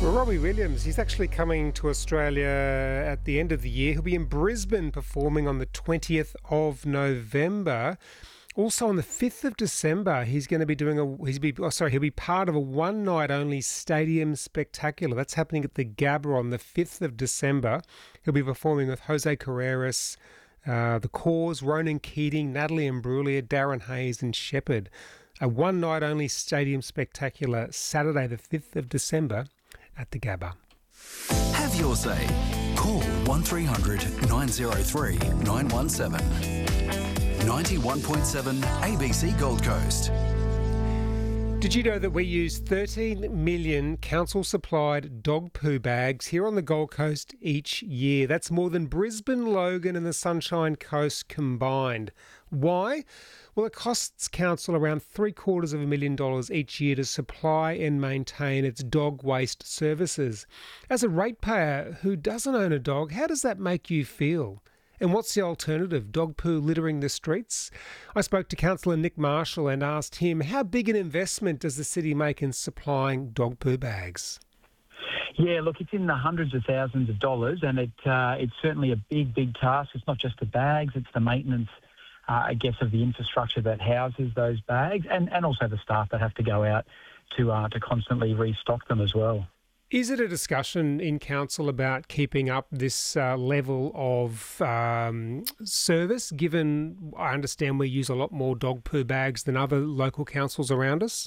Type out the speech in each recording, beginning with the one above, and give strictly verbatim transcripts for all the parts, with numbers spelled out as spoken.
Well, Robbie Williams, he's actually coming to Australia at the end of the year. He'll be in Brisbane performing on the twentieth of November. Also on the fifth of December, he's going to be doing a, he's be, oh, sorry, he'll be part of a one-night-only stadium spectacular. That's happening at the Gabba on the fifth of December. He'll be performing with Jose Carreras, uh, The Cause, Ronan Keating, Natalie Imbruglia, Darren Hayes and Shepherd. A one-night-only stadium spectacular, Saturday the fifth of December at the Gabba. Have your say. Call one three hundred nine oh three nine one seven. ninety-one point seven A B C Gold Coast. Did you know that we use thirteen million council-supplied dog poo bags here on the Gold Coast each year? That's more than Brisbane, Logan and the Sunshine Coast combined. Why? Well, it costs council around three quarters of a million dollars each year to supply and maintain its dog waste services. As a ratepayer who doesn't own a dog, how does that make you feel? And what's the alternative? Dog poo littering the streets? I spoke to Councillor Nick Marshall and asked him how big an investment does the city make in supplying dog poo bags? Yeah, look, it's in the hundreds of thousands of dollars, and it uh, it's certainly a big, big task. It's not just the bags, it's the maintenance, uh, I guess, of the infrastructure that houses those bags, and, and also the staff that have to go out to uh, to constantly restock them as well. Is it a discussion in council about keeping up this uh, level of um, service, given I understand we use a lot more dog poo bags than other local councils around us?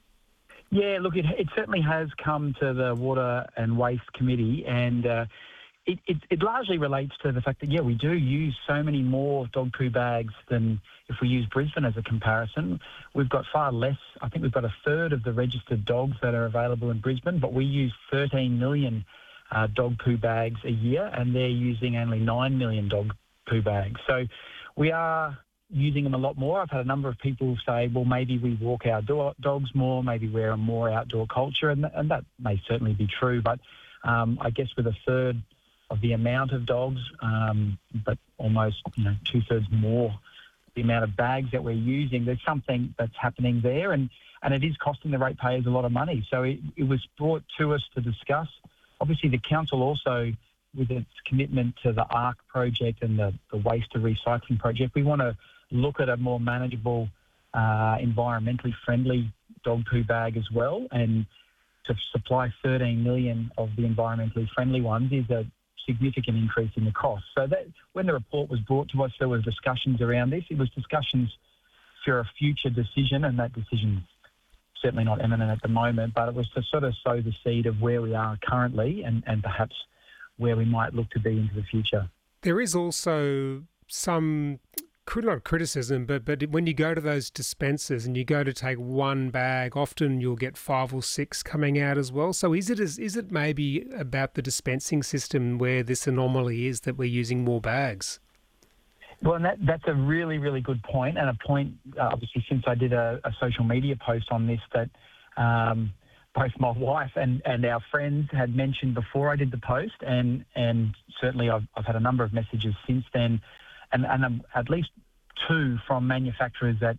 Yeah, look, it, it certainly has come to the Water and Waste Committee, and uh, it, it, it largely relates to the fact that, yeah, we do use so many more dog poo bags than if we use Brisbane as a comparison. We've got far less. I think we've got a third of the registered dogs that are available in Brisbane, but we use thirteen million uh, dog poo bags a year, and they're using only nine million dog poo bags. So we are using them a lot more. I've had a number of people say, well, maybe we walk our do- dogs more, maybe we're a more outdoor culture, and, and that may certainly be true. But um, I guess with a third of the amount of dogs, um, but almost you know two-thirds more the amount of bags that we're using, there's something that's happening there, and, and it is costing the ratepayers a lot of money. So it, it was brought to us to discuss. Obviously, the council also, with its commitment to the ARC project and the, the waste to recycling project, we want to look at a more manageable, uh, environmentally friendly dog poo bag as well. And to supply thirteen million of the environmentally friendly ones is a significant increase in the cost. So that when the report was brought to us, there were discussions around this. It was discussions for a future decision, and that decision's certainly not imminent at the moment, but it was to sort of sow the seed of where we are currently and, and perhaps where we might look to be into the future. There is also some, not criticism, but, but when you go to those dispensers and you go to take one bag, often you'll get five or six coming out as well. So is it is, is it maybe about the dispensing system where this anomaly is that we're using more bags? Well, and that, that's a really, really good point, and a point, uh, obviously, since I did a, a social media post on this that um, both my wife and, and our friends had mentioned before I did the post, and, and certainly I've, I've had a number of messages since then, and, and um, at least two from manufacturers that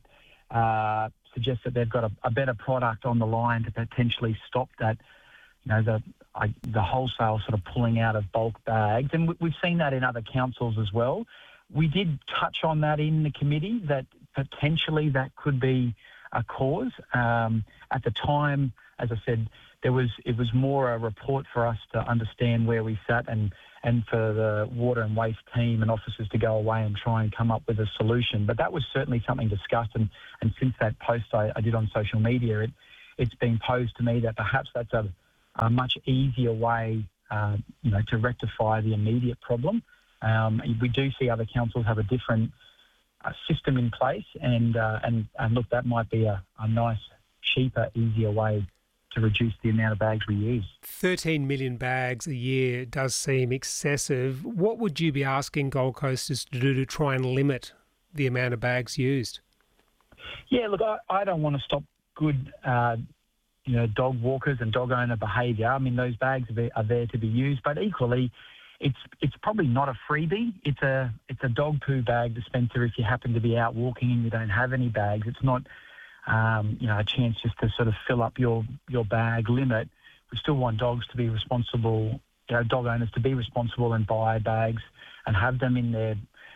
uh, suggest that they've got a, a better product on the line to potentially stop that, you know, the I, the wholesale sort of pulling out of bulk bags. And we, we've seen that in other councils as well. We did touch on that in the committee, that potentially that could be a cause. Um, at the time, as I said, there was it was more a report for us to understand where we sat, and and for the water and waste team and officers to go away and try and come up with a solution. But that was certainly something discussed, and, and since that post I, I did on social media, it, it's been posed to me that perhaps that's a, a much easier way uh, you know, to rectify the immediate problem. Um, we do see other councils have a different uh, system in place, and, uh, and, and look, that might be a, a nice, cheaper, easier way to reduce the amount of bags we use. thirteen million bags a year does seem excessive. What would you be asking Gold Coasters to do to try and limit the amount of bags used? Yeah, look, I, I don't want to stop good, uh, you know, dog walkers and dog owner behaviour. I mean, those bags are there, are there to be used, but equally, it's it's probably not a freebie. It's a it's a dog poo bag dispenser if you happen to be out walking and you don't have any bags. It's not Um, you know, a chance just to sort of fill up your, your bag limit we still want dogs to be responsible, you know, dog owners to be responsible and buy bags and have them in their,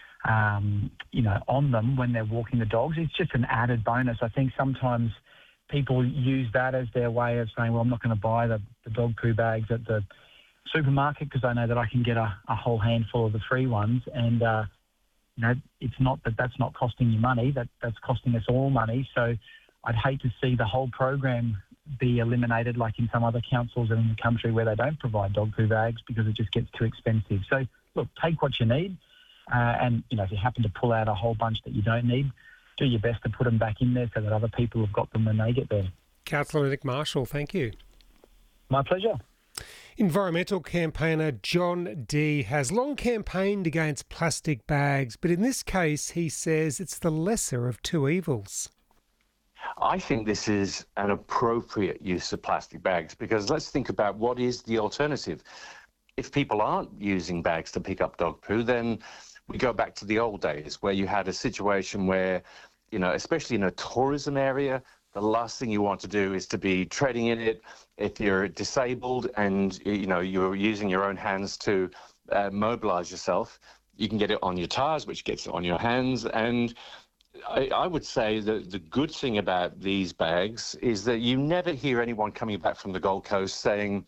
um, you know, on them when they're walking the dogs. It's just an added bonus. I think sometimes people use that as their way of saying, well, I'm not going to buy the, the dog poo bags at the supermarket because I know that I can get a, a whole handful of the free ones. And, uh, you know, it's not that that's not costing you money, that that's costing us all money. So I'd hate to see the whole program be eliminated like in some other councils in the country where they don't provide dog poo bags because it just gets too expensive. So, look, take what you need. Uh, and, you know, if you happen to pull out a whole bunch that you don't need, do your best to put them back in there so that other people have got them when they get there. Councillor Nick Marshall, thank you. My pleasure. Environmental campaigner John Dee has long campaigned against plastic bags, but in this case he says it's the lesser of two evils. I think this is an appropriate use of plastic bags because let's think about what is the alternative. If people aren't using bags to pick up dog poo, then we go back to the old days where you had a situation where, you know, especially in a tourism area, the last thing you want to do is to be treading in it. If you're disabled and, you know, you're using your own hands to uh, mobilize yourself, you can get it on your tires, which gets it on your hands. And I, I would say that the good thing about these bags is that you never hear anyone coming back from the Gold Coast saying,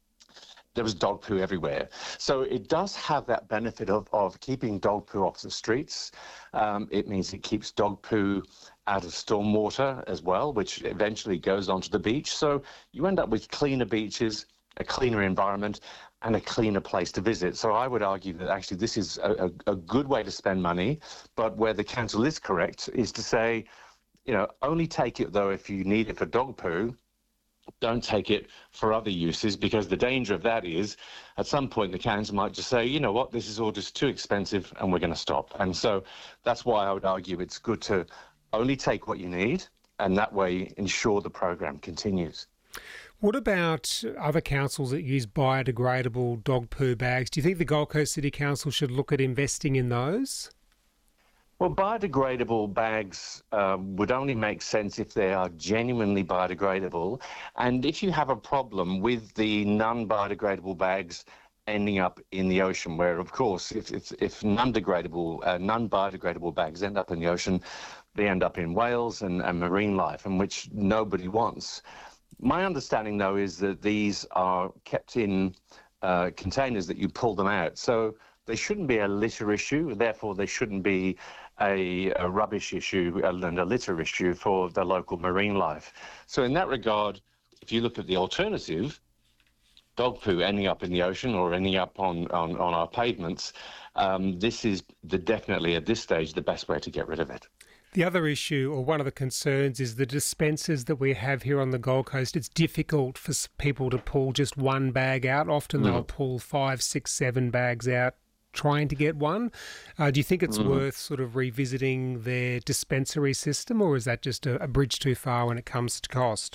there was dog poo everywhere. So it does have that benefit of, of keeping dog poo off the streets. Um, it means it keeps dog poo out of stormwater as well, which eventually goes onto the beach. So you end up with cleaner beaches, a cleaner environment, and a cleaner place to visit. So I would argue that actually this is a, a, a good way to spend money, but where the council is correct is to say, you know, only take it though if you need it for dog poo. Don't take it for other uses, because the danger of that is at some point the council might just say, you know what, this is all just too expensive and we're going to stop. And so that's why I would argue it's good to only take what you need and that way ensure the program continues. What about other councils that use biodegradable dog poo bags? Do you think the Gold Coast City Council should look at investing in those? Well, biodegradable bags um, would only make sense if they are genuinely biodegradable. And if you have a problem with the non-biodegradable bags ending up in the ocean, where, of course, if, if, if non-degradable, uh, non-biodegradable bags end up in the ocean, they end up in whales and, and marine life, and which nobody wants. My understanding, though, is that these are kept in uh, containers that you pull them out. So they shouldn't be a litter issue, therefore they shouldn't be a, a rubbish issue and a litter issue for the local marine life. So in that regard, if you look at the alternative, dog poo ending up in the ocean or ending up on, on, on our pavements, um, this is the, definitely at this stage the best way to get rid of it. The other issue, or one of the concerns, is the dispensers that we have here on the Gold Coast. It's difficult for people to pull just one bag out. Often they'll pull five, six, seven bags out trying to get one. Uh, do you think it's mm. worth sort of revisiting their dispensary system, or is that just a, a bridge too far when it comes to cost?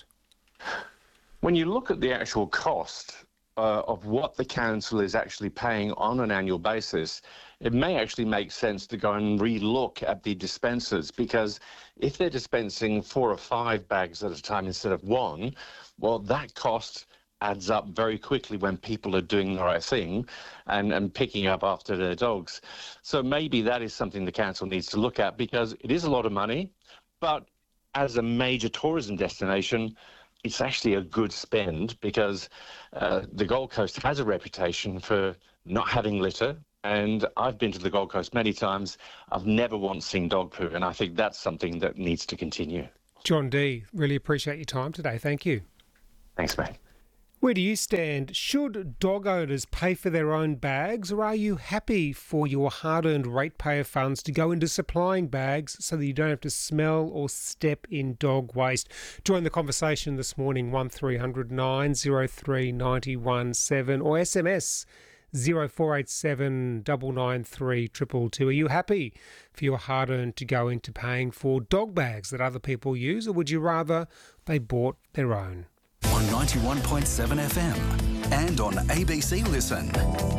When you look at the actual cost uh, of what the council is actually paying on an annual basis, it may actually make sense to go and re-look at the dispensers, because if they're dispensing four or five bags at a time instead of one, well, that cost adds up very quickly when people are doing the right thing and, and picking up after their dogs. So maybe that is something the council needs to look at, because it is a lot of money, but as a major tourism destination, it's actually a good spend, because uh, the Gold Coast has a reputation for not having litter. And I've been to the Gold Coast many times. I've never once seen dog poo, and I think that's something that needs to continue. John Dee, really appreciate your time today. Thank you. Thanks, mate. Where do you stand? Should dog owners pay for their own bags, or are you happy for your hard-earned ratepayer funds to go into supplying bags so that you don't have to smell or step in dog waste? Join the conversation this morning, one three hundred nine oh three nine one seven, or S M S zero four eight seven nine nine three two two two. Are you happy for your hard-earned to go into paying for dog bags that other people use, or would you rather they bought their own? On ninety-one point seven F M and on A B C Listen.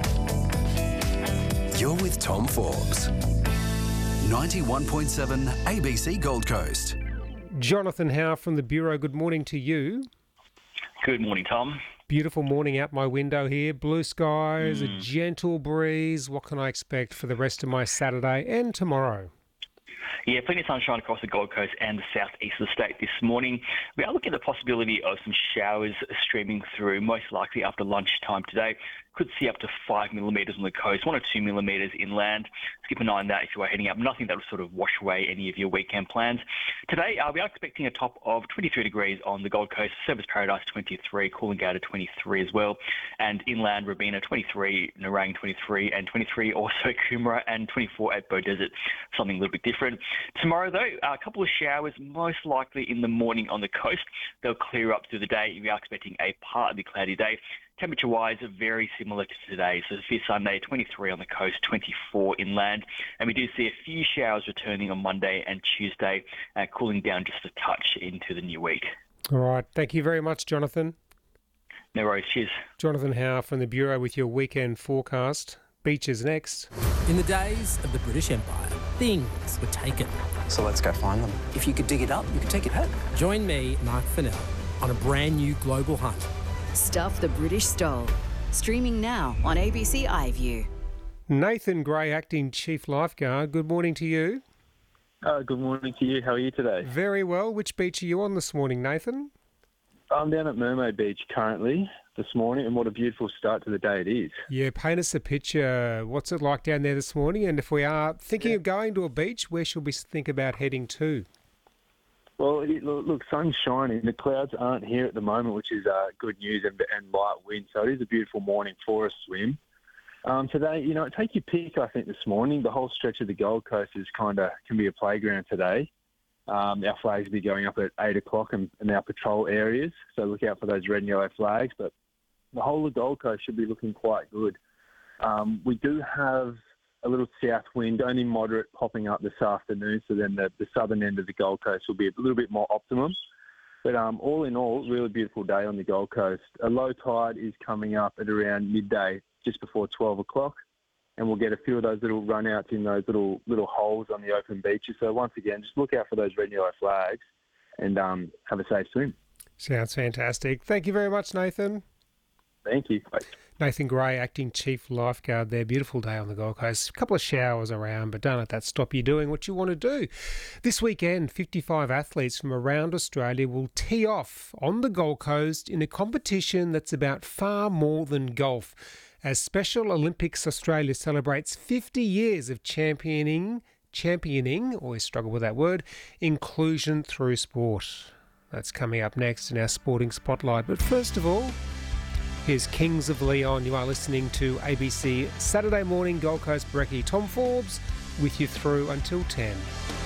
You're with Tom Forbes. ninety-one point seven A B C Gold Coast. Jonathan Howe from the Bureau, good morning to you. Good morning, Tom. Beautiful morning out my window here. Blue skies, Mm. a gentle breeze. What can I expect for the rest of my Saturday and tomorrow? Yeah, plenty of sunshine across the Gold Coast and the southeast of the state this morning. We are looking at the possibility of some showers streaming through, most likely after lunchtime today. Could see up to five millimetres on the coast, one or two millimetres inland. Keep an eye on that if you are heading up. Nothing that will sort of wash away any of your weekend plans. Today, uh, we are expecting a top of twenty-three degrees on the Gold Coast, Surfers Paradise twenty-three, Coolangatta to twenty-three as well, and inland Robina twenty-three, Nerang twenty-three, and twenty-three also Coomera, and twenty-four at Bow Desert, something a little bit different. Tomorrow, though, a couple of showers, most likely in the morning on the coast. They'll clear up through the day. We are expecting a partly cloudy day. Temperature-wise, very similar to today. So for Sunday, twenty-three on the coast, twenty-four inland. And we do see a few showers returning on Monday and Tuesday, uh, cooling down just a touch into the new week. All right. Thank you very much, Jonathan. No worries. Cheers. Jonathan Howe from the Bureau with your weekend forecast. Beaches next. In the days of the British Empire, things were taken. So let's go find them. If you could dig it up, you could take it home. Join me, Mark Fennell, on a brand new global hunt. Stuff the British Stole. Streaming now on A B C iView. Nathan Gray, Acting Chief Lifeguard. Good morning to you. Uh, good morning to you. How are you today? Very well. Which beach are you on this morning, Nathan? I'm down at Mermaid Beach currently this morning, and what a beautiful start to the day it is. Yeah, paint us a picture. What's it like down there this morning? And if we are thinking yeah. of going to a beach, where should we think about heading to? Well, it, look, sun's shining. The clouds aren't here at the moment, which is uh, good news, and, and light wind. So it is a beautiful morning for a swim. Um, today, you know, take your pick, I think, this morning. The whole stretch of the Gold Coast is kind of can be a playground today. Um, our flags will be going up at eight o'clock in, in our patrol areas, so look out for those red and yellow flags. But the whole of the Gold Coast should be looking quite good. Um, we do have a little south wind, only moderate, popping up this afternoon, so then the, the southern end of the Gold Coast will be a little bit more optimum. But um, all in all, really beautiful day on the Gold Coast. A low tide is coming up at around midday, just before twelve o'clock, and we'll get a few of those little run-outs in those little little holes on the open beaches. So once again, just look out for those red and yellow flags and um, have a safe swim. Sounds fantastic. Thank you very much, Nathan. Thank you. Bye. Nathan Gray, Acting Chief Lifeguard there. Beautiful day on the Gold Coast. A couple of showers around, but don't let that stop you doing what you want to do. This weekend, fifty-five athletes from around Australia will tee off on the Gold Coast in a competition that's about far more than golf, as Special Olympics Australia celebrates fifty years of championing, championing, always struggle with that word, inclusion through sport. That's coming up next in our Sporting Spotlight. But first of all, here's Kings of Leon. You are listening to A B C Saturday Morning Gold Coast Brekkie. Tom Forbes with you through until ten.